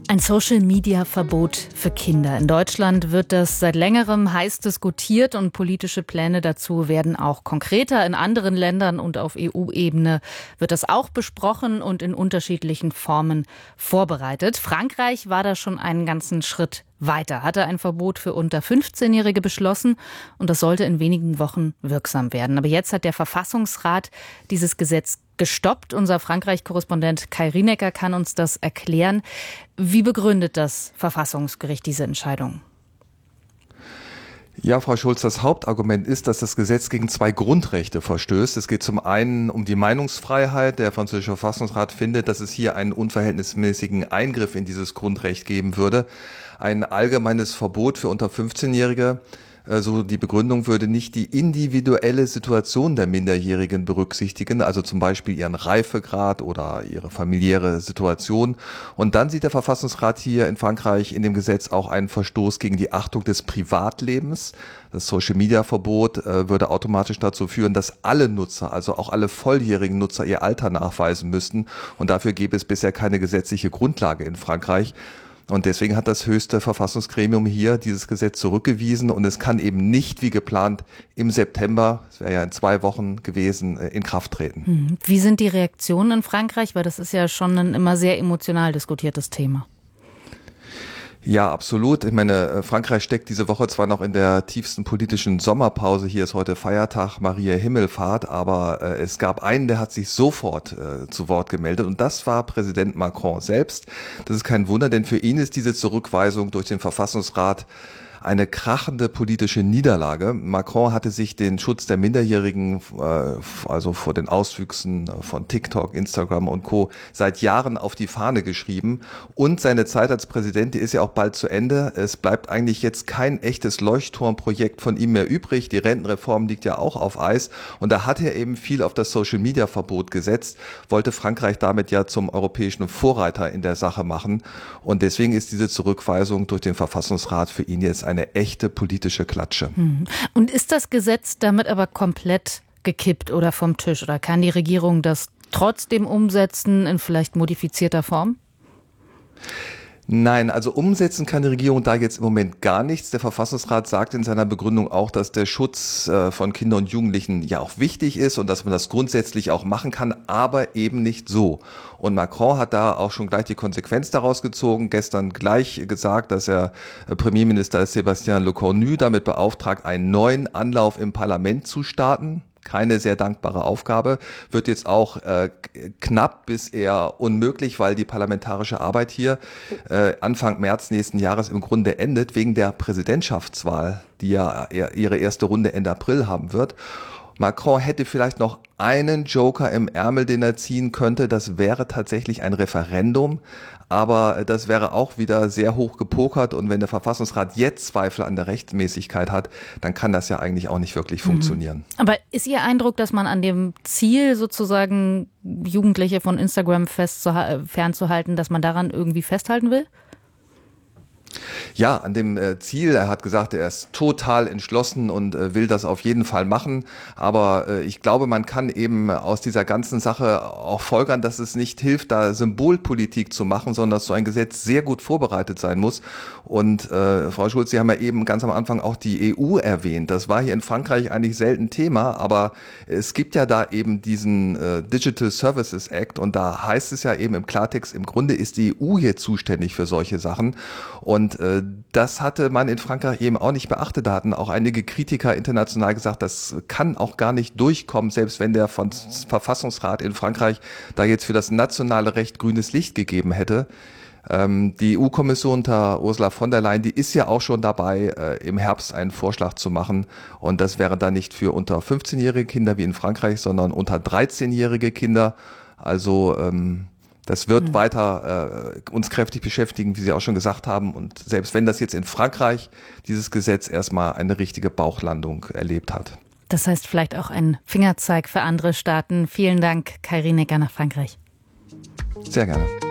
Ein Social-Media-Verbot für Kinder. In Deutschland wird das seit längerem heiß diskutiert und politische Pläne dazu werden auch konkreter. In anderen Ländern und auf EU-Ebene wird das auch besprochen und in unterschiedlichen Formen vorbereitet. Frankreich war da schon einen ganzen Schritt weiter, hatte ein Verbot für unter 15-Jährige beschlossen und das sollte in wenigen Wochen wirksam werden. Aber jetzt hat der Verfassungsrat dieses Gesetz gestoppt. Unser Frankreich-Korrespondent Kai Rienecker kann uns das erklären. Wie begründet das Verfassungsgericht diese Entscheidung? Ja, Frau Schulz, das Hauptargument ist, dass das Gesetz gegen zwei Grundrechte verstößt. Es geht zum einen um die Meinungsfreiheit. Der französische Verfassungsrat findet, dass es hier einen unverhältnismäßigen Eingriff in dieses Grundrecht geben würde. Ein allgemeines Verbot für unter 15-Jährige, so die Begründung, würde nicht die individuelle Situation der Minderjährigen berücksichtigen, also zum Beispiel ihren Reifegrad oder ihre familiäre Situation. Und dann sieht der Verfassungsrat hier in Frankreich in dem Gesetz auch einen Verstoß gegen die Achtung des Privatlebens. Das Social-Media-Verbot würde automatisch dazu führen, dass alle Nutzer, also auch alle volljährigen Nutzer, ihr Alter nachweisen müssten. Und dafür gäbe es bisher keine gesetzliche Grundlage in Frankreich. Und deswegen hat das höchste Verfassungsgremium hier dieses Gesetz zurückgewiesen und es kann eben nicht wie geplant im September, es wäre ja in 2 Wochen gewesen, in Kraft treten. Wie sind die Reaktionen in Frankreich? Weil das ist ja schon ein immer sehr emotional diskutiertes Thema. Ja, absolut. Ich meine, Frankreich steckt diese Woche zwar noch in der tiefsten politischen Sommerpause. Hier ist heute Feiertag, Maria Himmelfahrt, aber es gab einen, der hat sich sofort zu Wort gemeldet und das war Präsident Macron selbst. Das ist kein Wunder, denn für ihn ist diese Zurückweisung durch den Verfassungsrat eine krachende politische Niederlage. Macron hatte sich den Schutz der Minderjährigen, also vor den Auswüchsen von TikTok, Instagram und Co. seit Jahren auf die Fahne geschrieben. Und seine Zeit als Präsident, die ist ja auch bald zu Ende. Es bleibt eigentlich jetzt kein echtes Leuchtturmprojekt von ihm mehr übrig. Die Rentenreform liegt ja auch auf Eis. Und da hat er eben viel auf das Social-Media-Verbot gesetzt, wollte Frankreich damit ja zum europäischen Vorreiter in der Sache machen. Und deswegen ist diese Zurückweisung durch den Verfassungsrat für ihn jetzt eine echte politische Klatsche. Und ist das Gesetz damit aber komplett gekippt oder vom Tisch? Oder kann die Regierung das trotzdem umsetzen in vielleicht modifizierter Form? Nein, also umsetzen kann die Regierung da jetzt im Moment gar nichts. Der Verfassungsrat sagt in seiner Begründung auch, dass der Schutz von Kindern und Jugendlichen ja auch wichtig ist und dass man das grundsätzlich auch machen kann, aber eben nicht so. Und Macron hat da auch schon gleich die Konsequenz daraus gezogen, gestern gleich gesagt, dass er Premierminister Sébastien Lecornu damit beauftragt, einen neuen Anlauf im Parlament zu starten. Keine sehr dankbare Aufgabe, wird jetzt auch knapp bis eher unmöglich, weil die parlamentarische Arbeit hier Anfang März nächsten Jahres im Grunde endet, wegen der Präsidentschaftswahl, die ja ihre erste Runde Ende April haben wird. Macron hätte vielleicht noch einen Joker im Ärmel, den er ziehen könnte. Das wäre tatsächlich ein Referendum. Aber das wäre auch wieder sehr hoch gepokert. Und wenn der Verfassungsrat jetzt Zweifel an der Rechtmäßigkeit hat, dann kann das ja eigentlich auch nicht wirklich funktionieren. Aber ist Ihr Eindruck, dass man an dem Ziel sozusagen Jugendliche von Instagram fernzuhalten, dass man daran irgendwie festhalten will? Ja, an dem Ziel. Er hat gesagt, er ist total entschlossen und will das auf jeden Fall machen. Aber ich glaube, man kann eben aus dieser ganzen Sache auch folgern, dass es nicht hilft, da Symbolpolitik zu machen, sondern dass so ein Gesetz sehr gut vorbereitet sein muss. Und Frau Schulz, Sie haben ja eben ganz am Anfang auch die EU erwähnt. Das war hier in Frankreich eigentlich selten Thema, aber es gibt ja da eben diesen Digital Services Act und da heißt es ja eben im Klartext, im Grunde ist die EU hier zuständig für solche Sachen. Und das hatte man in Frankreich eben auch nicht beachtet. Da hatten auch einige Kritiker international gesagt, das kann auch gar nicht durchkommen, selbst wenn der Verfassungsrat in Frankreich da jetzt für das nationale Recht grünes Licht gegeben hätte. Die EU-Kommission unter Ursula von der Leyen, die ist ja auch schon dabei, im Herbst einen Vorschlag zu machen. Und das wäre dann nicht für unter 15-jährige Kinder wie in Frankreich, sondern unter 13-jährige Kinder. Also das wird weiter uns kräftig beschäftigen, wie Sie auch schon gesagt haben. Und selbst wenn das jetzt in Frankreich dieses Gesetz erstmal eine richtige Bauchlandung erlebt hat. Das heißt vielleicht auch ein Fingerzeig für andere Staaten. Vielen Dank, Kai Rienecker nach Frankreich. Sehr gerne.